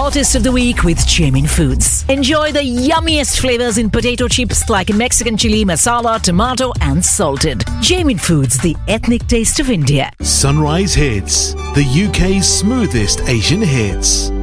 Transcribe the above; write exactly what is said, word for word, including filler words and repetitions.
Saltist of the Week with Jamin Foods. Enjoy the yummiest flavors in potato chips like in Mexican chili, masala, tomato and salted. Jamin Foods, the ethnic taste of India. Sunrise Hits, the U K's smoothest Asian hits.